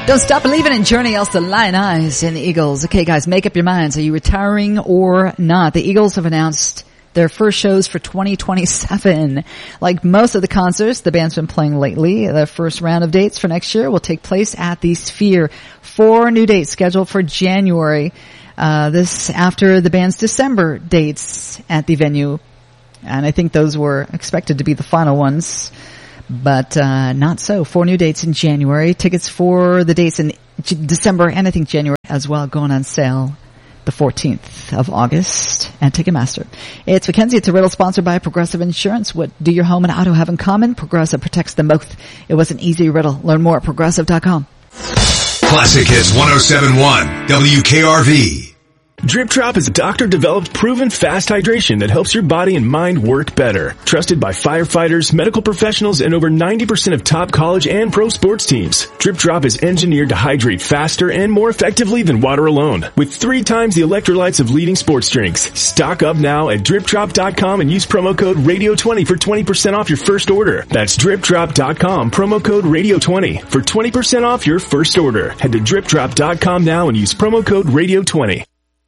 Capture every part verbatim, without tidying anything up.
Don't stop believing in Journey, else the Lion Eyes and the Eagles. Okay, guys, make up your minds. Are you retiring or not? The Eagles have announced their first shows for twenty twenty-seven. Like most of the concerts the band's been playing lately, the first round of dates for next year will take place at the Sphere. Four new dates scheduled for January. Uh, this after the band's December dates at the venue. And I think those were expected to be the final ones. But uh not so. Four new dates in January. Tickets for the dates in December and I think January as well going on sale the fourteenth of August at Ticketmaster. It's Mackenzie. It's a riddle sponsored by Progressive Insurance. What do your home and auto have in common? Progressive protects them both. It was an easy riddle. Learn more at progressive dot com. Classic Hits one oh seven point one W K R V. Drip Drop is a doctor-developed, proven fast hydration that helps your body and mind work better. Trusted by firefighters, medical professionals, and over ninety percent of top college and pro sports teams. Drip Drop is engineered to hydrate faster and more effectively than water alone. With three times the electrolytes of leading sports drinks. Stock up now at drip drop dot com and use promo code radio twenty for twenty percent off your first order. That's drip drop dot com, promo code radio twenty for twenty percent off your first order. Head to drip drop dot com now and use promo code radio twenty.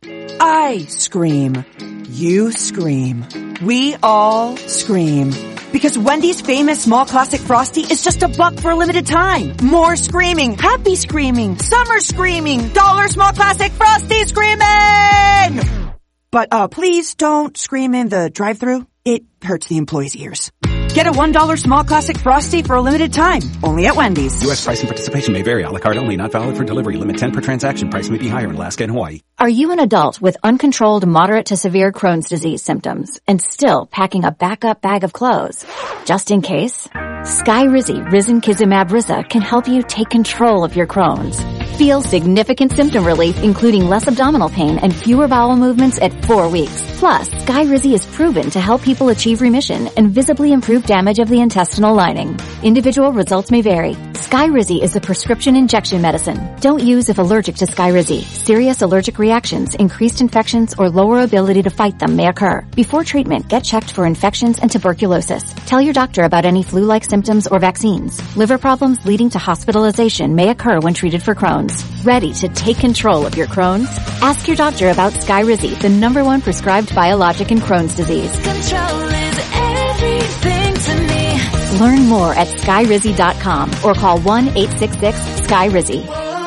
I scream. You scream. We all scream. Because Wendy's famous small classic Frosty is just a buck for a limited time. More screaming. Happy screaming. Summer screaming. Dollar small classic Frosty screaming! But, uh, please don't scream in the drive-thru. It hurts the employees' ears. Get a one dollar small classic Frosty for a limited time. Only at Wendy's. U S price and participation may vary. A la carte only. Not valid for delivery. Limit ten per transaction. Price may be higher in Alaska and Hawaii. Are you an adult with uncontrolled moderate to severe Crohn's disease symptoms and still packing a backup bag of clothes? Just in case? Skyrizi Risankizumab Riza can help you take control of your Crohn's. Feel significant symptom relief, including less abdominal pain and fewer bowel movements at four weeks. Plus, Skyrizi is proven to help people achieve remission and visibly improve damage of the intestinal lining. Individual results may vary. Skyrizi is a prescription injection medicine. Don't use if allergic to Skyrizi. Serious allergic reactions, increased infections, or lower ability to fight them may occur. Before treatment, get checked for infections and tuberculosis. Tell your doctor about any flu-like symptoms or vaccines. Liver problems leading to hospitalization may occur when treated for Crohn's. Ready to take control of your Crohn's? Ask your doctor about Skyrizi, the number one prescribed biologic in Crohn's disease. Control is everything to me. Learn more at skyrizi dot com or call one eight six six Sky Rizzi.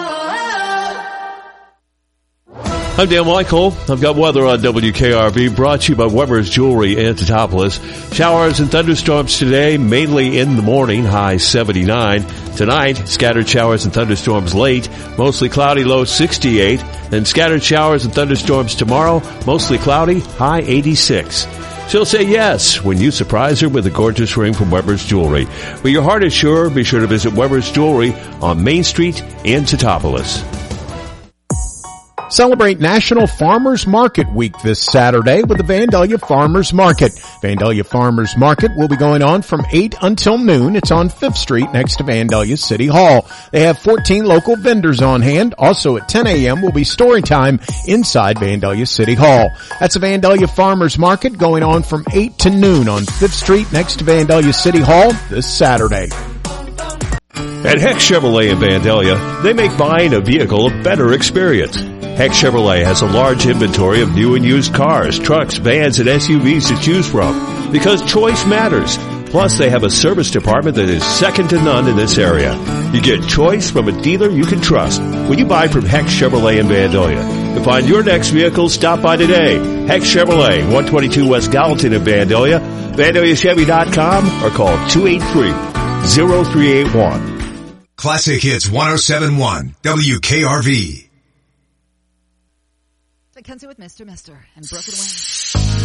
I'm Dan Michael. I've got weather on W K R V brought to you by Weber's Jewelry and Teutopolis. Showers and thunderstorms today, mainly in the morning, high seventy-nine. Tonight, scattered showers and thunderstorms late, mostly cloudy, low sixty-eight. Then scattered showers and thunderstorms tomorrow, mostly cloudy, high eighty-six. She'll say yes when you surprise her with a gorgeous ring from Weber's Jewelry. But your heart is sure, be sure to visit Weber's Jewelry on Main Street in Teutopolis. Celebrate National Farmers Market Week this Saturday with the Vandalia Farmers Market. Vandalia Farmers Market will be going on from eight until noon. It's on Fifth Street next to Vandalia City Hall. They have fourteen local vendors on hand. Also at ten a.m. will be story time inside Vandalia City Hall. That's the Vandalia Farmers Market going on from eight to noon on Fifth Street next to Vandalia City Hall this Saturday. At Heck Chevrolet in Vandalia, they make buying a vehicle a better experience. Heck Chevrolet has a large inventory of new and used cars, trucks, vans, and S U Vs to choose from because choice matters. Plus, they have a service department that is second to none in this area. You get choice from a dealer you can trust when you buy from Heck Chevrolet in Vandalia. To find your next vehicle, stop by today. Heck Chevrolet, one twenty-two West Gallatin in Vandalia, Vandalia Chevy dot com, or call two eight three, zero three eight one. Classic Hits one oh seven point one W K R V. Mackenzie with Mister Mister and Broken Wings.